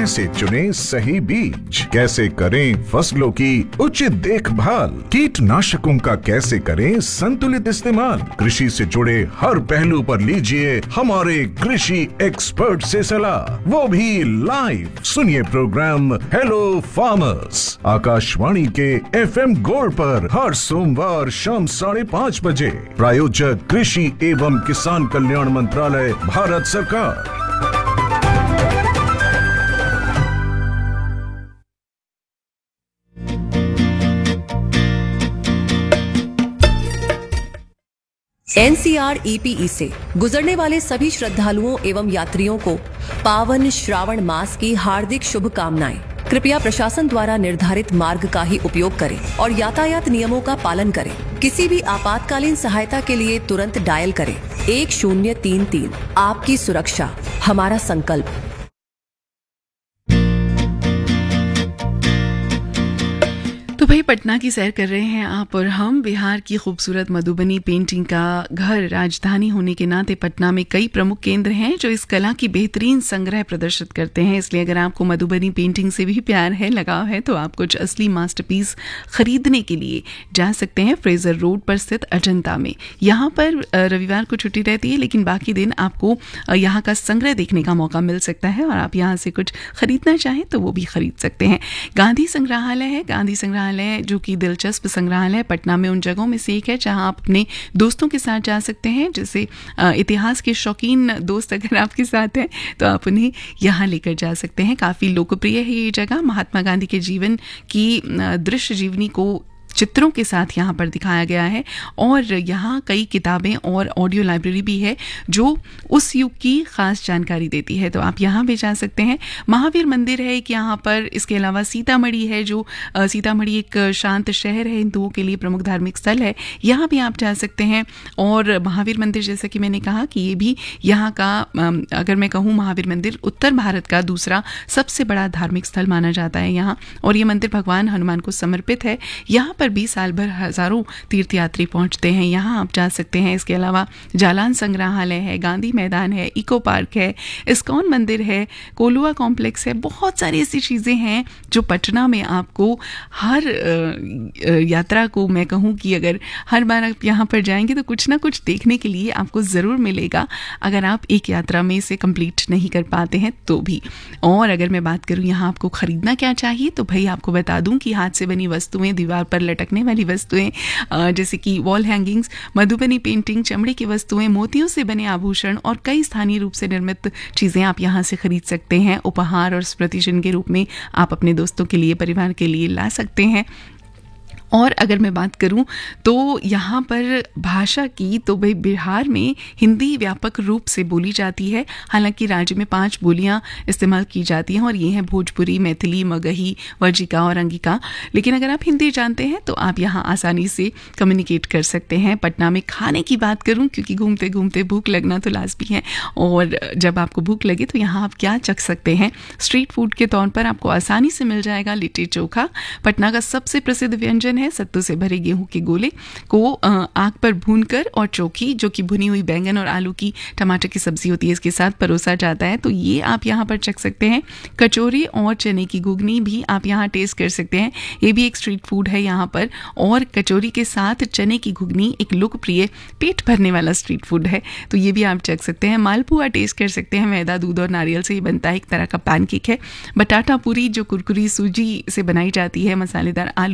कैसे चुने सही बीज, कैसे करें फसलों की उचित देखभाल, कीटनाशकों का कैसे करें संतुलित इस्तेमाल, कृषि से जुड़े हर पहलू पर लीजिए हमारे कृषि एक्सपर्ट से सलाह, वो भी लाइव। सुनिए प्रोग्राम हेलो फार्मर्स आकाशवाणी के FM गोल्ड पर हर सोमवार शाम 5:30 बजे। प्रायोजक कृषि एवं किसान कल्याण मंत्रालय, भारत सरकार। NCR-EPE से गुजरने वाले सभी श्रद्धालुओं एवं यात्रियों को पावन श्रावण मास की हार्दिक शुभकामनाएं। कृपया प्रशासन द्वारा निर्धारित मार्ग का ही उपयोग करें और यातायात नियमों का पालन करें। किसी भी आपातकालीन सहायता के लिए तुरंत डायल करें 1033। आपकी सुरक्षा हमारा संकल्प। तो भाई पटना की सैर कर रहे हैं आप और हम। बिहार की खूबसूरत मधुबनी पेंटिंग का घर राजधानी होने के नाते पटना में कई प्रमुख केंद्र हैं जो इस कला की बेहतरीन संग्रह प्रदर्शित करते हैं। इसलिए अगर आपको मधुबनी पेंटिंग से भी प्यार है, लगाव है, तो आप कुछ असली मास्टरपीस खरीदने के लिए जा सकते हैं फ्रेजर रोड पर स्थित अजंता में। यहाँ पर रविवार को छुट्टी रहती है, लेकिन बाकी दिन आपको यहाँ का संग्रह देखने का मौका मिल सकता है और आप यहाँ से कुछ खरीदना चाहें तो वो भी खरीद सकते हैं। गांधी संग्रहालय है। गांधी संग्रहालय जो कि दिलचस्प संग्रहालय पटना में उन जगहों में से एक है जहां आप अपने दोस्तों के साथ जा सकते हैं। जैसे इतिहास के शौकीन दोस्त अगर आपके साथ हैं तो आप उन्हें यहाँ लेकर जा सकते हैं। काफ़ी लोकप्रिय है ये जगह। महात्मा गांधी के जीवन की दृश्य जीवनी को चित्रों के साथ यहाँ पर दिखाया गया है और यहाँ कई किताबें और ऑडियो लाइब्रेरी भी है जो उस युग की खास जानकारी देती है, तो आप यहाँ भी जा सकते हैं। महावीर मंदिर है एक यहाँ पर। इसके अलावा सीतामढ़ी है, जो सीतामढ़ी एक शांत शहर है, हिंदुओं के लिए प्रमुख धार्मिक स्थल है, यहाँ भी आप जा सकते हैं। और महावीर मंदिर, जैसा कि मैंने कहा कि ये भी यहाँ का, अगर मैं कहूँ, महावीर मंदिर उत्तर भारत का दूसरा सबसे बड़ा धार्मिक स्थल माना जाता है यहाँ। और ये मंदिर भगवान हनुमान को समर्पित है। यहाँ पर भी साल भर हजारों तीर्थयात्री पहुंचते हैं, यहाँ आप जा सकते हैं। इसके अलावा जालान संग्रहालय है, गांधी मैदान है, इको पार्क है, इस्कॉन मंदिर है, कोलुआ कॉम्प्लेक्स है। बहुत सारी ऐसी चीज़ें हैं जो पटना में आपको हर यात्रा को, मैं कहूँ कि अगर हर बार आप यहाँ पर जाएंगे तो कुछ ना कुछ देखने के लिए आपको ज़रूर मिलेगा, अगर आप एक यात्रा में इसे कंप्लीट नहीं कर पाते हैं तो भी। और अगर मैं बात करूँ यहाँ आपको खरीदना क्या चाहिए, तो भाई आपको बता दूँ कि हाथ से बनी वस्तुएं, दीवार पर लटकने वाली वस्तुएं जैसे कि वॉल हैंगिंग्स, मधुबनी पेंटिंग, चमड़े की वस्तुएं, मोतियों से बने आभूषण और कई स्थानीय रूप से निर्मित चीजें आप यहां से खरीद सकते हैं। उपहार और स्मृति चिन्ह के रूप में आप अपने दोस्तों के लिए, परिवार के लिए ला सकते हैं। और अगर मैं बात करूं तो यहाँ पर भाषा की, तो भाई बिहार में हिंदी व्यापक रूप से बोली जाती है। हालांकि राज्य में 5 बोलियाँ इस्तेमाल की जाती हैं और ये हैं भोजपुरी, मैथिली, मगही, वर्जिका और अंगिका। लेकिन अगर आप हिंदी जानते हैं तो आप यहाँ आसानी से कम्युनिकेट कर सकते हैं। पटना में खाने की बात करूँ, क्योंकि घूमते घूमते भूख लगना तो लाजमी है, और जब आपको भूख लगे तो यहाँ आप क्या चख सकते हैं। स्ट्रीट फूड के तौर पर आपको आसानी से मिल जाएगा लिट्टी चोखा। पटना का सबसे प्रसिद्ध व्यंजन है सत्तू से भरे गेहूं के गोले को आग पर भूनकर, और चोखी जो कि भुनी हुई बैंगन और आलू की, टमाटर की सब्जी होती है, इसके साथ परोसा जाता है, तो ये आप यहाँ पर चख सकते हैं। कचौरी और चने की घुगनी भी आप यहाँ टेस्ट कर सकते हैं। ये भी एक स्ट्रीट फूड है यहाँ पर। और कचौरी के साथ चने की घुगनी एक लोकप्रिय पेट भरने वाला स्ट्रीट फूड है, तो ये भी आप चख सकते हैं। मालपुआ टेस्ट कर सकते हैं। मैदा, दूध और नारियल से ये बनता है, एक तरह का पैनकेक है। बटाटा पूरी जो कुरकुरी सूजी से बनाई जाती है, मसालेदार आलू